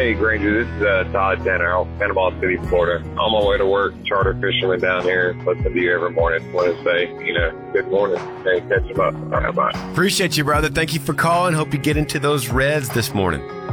Hey, Granger, this is Todd Tanner out of Panama City, Florida. On my way to work, charter fisherman down here. Listen to you every morning. Want to say, good morning. Hey, catch them up. All right, bye. Appreciate you, brother. Thank you for calling. Hope you get into those reds this morning.